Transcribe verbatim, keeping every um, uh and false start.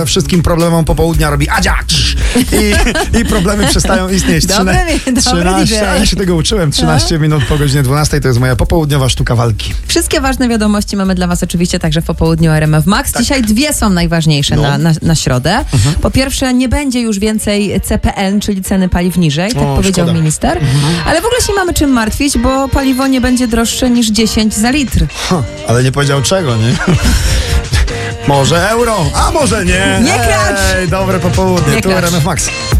Wszystkim problemom popołudnia robi Adzia I, i problemy przestają istnieć. Dobry, trzynaście, a ja się tego uczyłem. trzynaście minut po godzinie dwunastej to jest moja popołudniowa sztuka walki. Wszystkie ważne wiadomości mamy dla was oczywiście także w popołudniu R M F Max. Tak. Dzisiaj dwie są najważniejsze no. na, na, na środę. Mhm. Po pierwsze, nie będzie już więcej C P N, czyli ceny paliw niżej, tak o, powiedział szkoda. minister. Mhm. Ale w ogóle się mamy czym martwić, bo paliwo nie będzie droższe niż dziesięć za litr. Ha, ale nie powiedział czego, nie? Może euro, a może nie. Nie kracz! Ej, dobre popołudnie, nie tu R M F Max.